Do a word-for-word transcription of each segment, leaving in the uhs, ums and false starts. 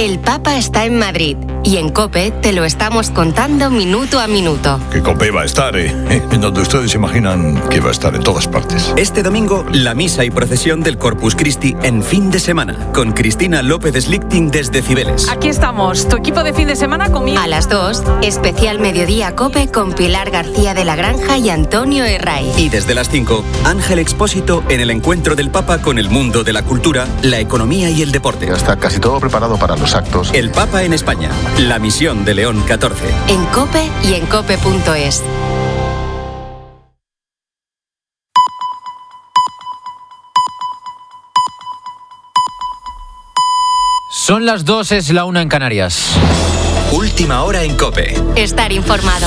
El Papa está en Madrid y en COPE te lo estamos contando minuto a minuto. Que COPE va a estar, ¿eh? En donde ustedes imaginan que va a estar, en todas partes. Este domingo, la misa y procesión del Corpus Christi en fin de semana, con Cristina López Slichting desde Cibeles. Aquí estamos, tu equipo de fin de semana conmigo. A las dos, especial Mediodía COPE con Pilar García de la Granja y Antonio Herraiz. Y desde las cinco, Ángel Expósito en el encuentro del Papa con el mundo de la cultura, la economía y el deporte. Ya está casi todo preparado para los actos. El Papa en España, la misión de León catorce. En COPE y en cope punto es. Son las dos, es la una en Canarias. Última hora en COPE. Estar informado.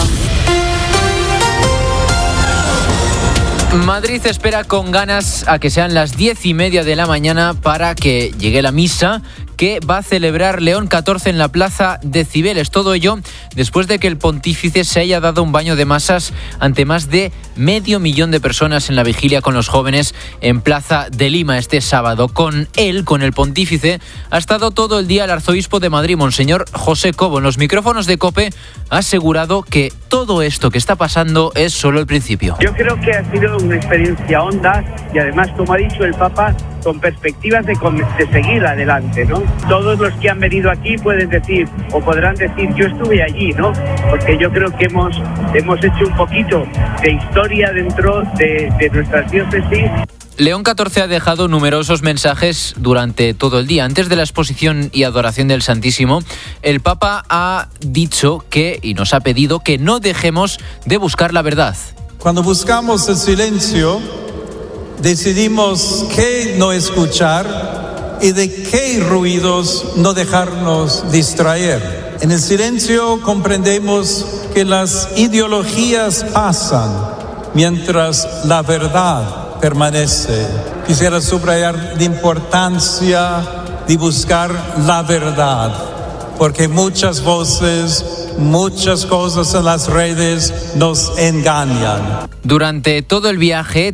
Madrid espera con ganas a que sean las diez y media de la mañana para que llegue la misa que va a celebrar León catorce en la plaza de Cibeles. Todo ello después de que el pontífice se haya dado un baño de masas ante más de medio millón de personas en la vigilia con los jóvenes en Plaza de Lima este sábado. Con él, con el pontífice, ha estado todo el día el arzobispo de Madrid, Monseñor José Cobo. En los micrófonos de COPE ha asegurado que todo esto que está pasando es solo el principio. Yo creo que ha sido una experiencia honda y además, como ha dicho el Papa, con perspectivas de, de seguir adelante, ¿no? Todos los que han venido aquí pueden decir, o podrán decir, yo estuve allí, ¿no? Porque yo creo que hemos, hemos hecho un poquito de historia dentro de, de nuestras diócesis. León catorce ha dejado numerosos mensajes durante todo el día. Antes de la exposición y adoración del Santísimo, el Papa ha dicho que, y nos ha pedido, que no dejemos de buscar la verdad. Cuando buscamos el silencio, decidimos qué no escuchar y de qué ruidos no dejarnos distraer. En el silencio comprendemos que las ideologías pasan mientras la verdad permanece. Quisiera subrayar la importancia de buscar la verdad, porque muchas voces, muchas cosas en las redes nos engañan. Durante todo el viaje